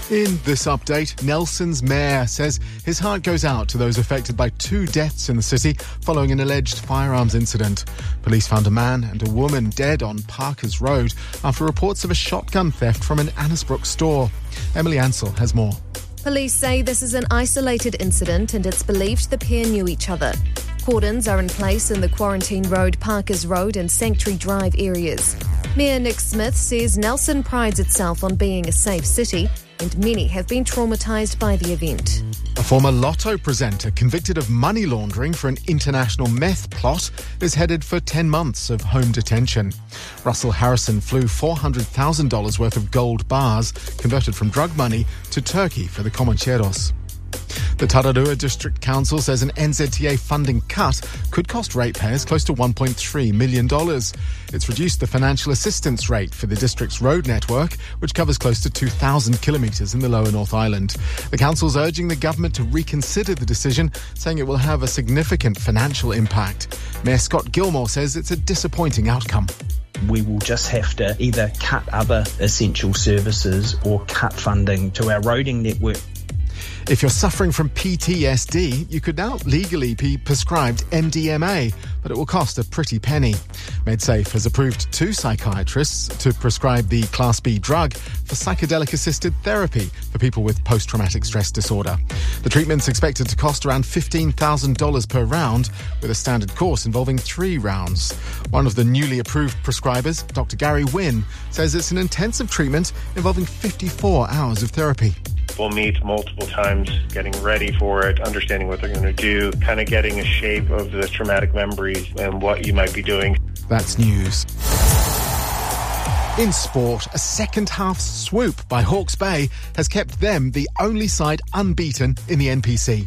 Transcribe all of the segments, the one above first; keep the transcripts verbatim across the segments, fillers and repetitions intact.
In this update, Nelson's mayor says his heart goes out to those affected by two deaths in the city following an alleged firearms incident. Police found a man and a woman dead on Parkers Road after reports of a shotgun theft from an Annesbrook store. Emily Ansell has more. Police say this is an isolated incident and it's believed the pair knew each other. Cordons are in place in the Quarantine Road, Parkers Road and Sanctuary Drive areas. Mayor Nick Smith says Nelson prides itself on being a safe city and many have been traumatised by the event. A former Lotto presenter convicted of money laundering for an international meth plot is headed for ten months of home detention. Russell Harrison flew four hundred thousand dollars worth of gold bars converted from drug money to Turkey for the Comancheros. The Tararua District Council says an N Z T A funding cut could cost ratepayers close to one point three million dollars. It's reduced the financial assistance rate for the district's road network, which covers close to two thousand kilometres in the Lower North Island. The council's urging the government to reconsider the decision, saying it will have a significant financial impact. Mayor Scott Gilmore says it's a disappointing outcome. We will just have to either cut other essential services or cut funding to our roading network. If you're suffering from P T S D, you could now legally be prescribed M D M A, but it will cost a pretty penny. MedSafe has approved two psychiatrists to prescribe the Class B drug for psychedelic-assisted therapy for people with post-traumatic stress disorder. The treatment's expected to cost around fifteen thousand dollars per round, with a standard course involving three rounds. One of the newly approved prescribers, Doctor Gary Wynn, says it's an intensive treatment involving fifty-four hours of therapy. We'll meet multiple times, getting ready for it, understanding what they're going to do, kind of getting a shape of the traumatic memories and what you might be doing. That's news. In sport, a second-half swoop by Hawke's Bay has kept them the only side unbeaten in the N P C.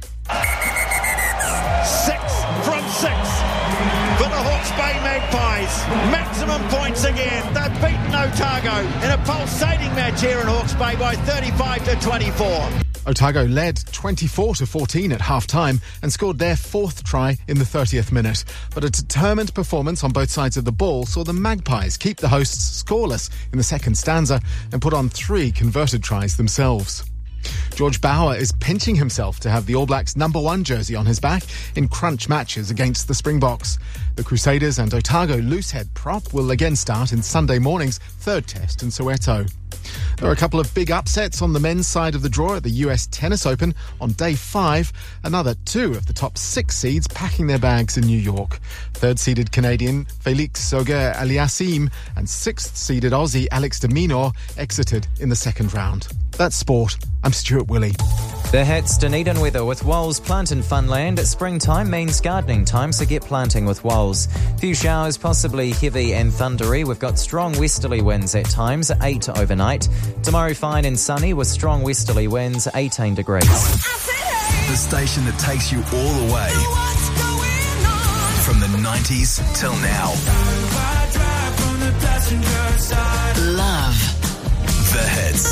Six from six for the Hawke's Bay Magpies. Maximum points again. They've beaten Otago in a pulsating match here in Hawke's Bay by thirty-five to twenty-four. Otago led twenty-four to fourteen at half-time and scored their fourth try in the thirtieth minute. But a determined performance on both sides of the ball saw the Magpies keep the hosts scoreless in the second stanza and put on three converted tries themselves. George Bauer is pinching himself to have the All Blacks' number one jersey on his back in crunch matches against the Springboks. The Crusaders and Otago loosehead prop will again start in Sunday morning's third test in Soweto. There are a couple of big upsets on the men's side of the draw at the U S Tennis Open on day five. Another two of the top six seeds packing their bags in New York. Third-seeded Canadian Felix Auger-Aliassime and sixth-seeded Aussie Alex de Minaur exited in the second round. That's sport. I'm Stuart Willey. The Hits, Dunedin weather with Wols Plant and Funland. Springtime means gardening time, so get planting with Wols. Few showers, possibly heavy and thundery. We've got strong westerly winds at times, eight overnight. Tomorrow fine and sunny with strong westerly winds, eighteen degrees. The station that takes you all the way. From the nineties till now. Love the Hits.